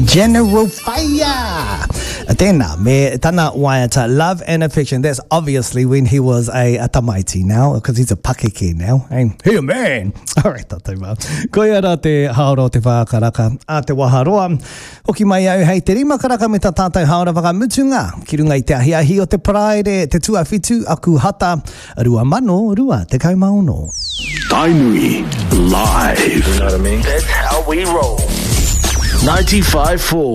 General Fire. Tēnā, me tana waiata, Love and Affection. That's obviously when he was a tamaiti now, because he's a pakeke now. Hey, man. All right, tātou wā. Koe ara te haoro te whākaraka a te waharoa. Hoki mai au, hei te rima karaka me ta tātou haora whakamutunga. Ki runga I te ahiahi o te paraere, te tuawhitu, aku hata, rua mano, rua te kaumauno. Tainui, live. You know what I mean? That's how we roll. 95.4